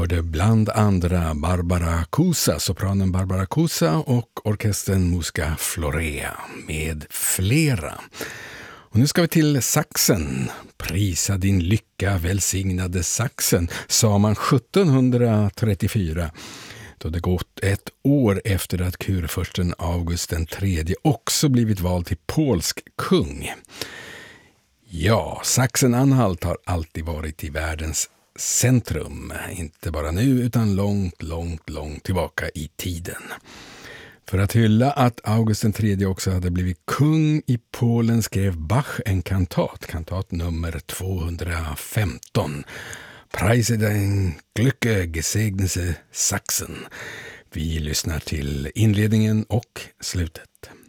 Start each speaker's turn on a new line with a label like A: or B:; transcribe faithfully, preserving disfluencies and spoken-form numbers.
A: hörde bland andra Barbara Cusa, sopranen Barbara Cusa och orkestern Musica Florea med flera. Och nu ska vi till saxen. Prisa din lycka, välsignade saxen, sa man sjuttonhundratrettiofyra. Då det gått ett år efter att kurfursten August den tredje också blivit vald till polsk kung. Ja, Sachsen-Anhalt har alltid varit i världens centrum. Inte bara nu utan långt, långt, långt tillbaka i tiden. För att hylla att August den tredje också hade blivit kung i Polen skrev Bach en kantat, kantat nummer tvåhundrafemton. Preise den Glücke gesegnete Sachsen. Vi lyssnar till inledningen och slutet.